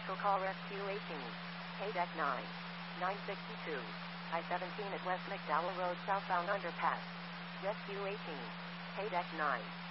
Vehicle call Rescue 18. Haydeck 9. 962. I-17 at West McDowell Road southbound underpass. Rescue 18. Haydeck 9.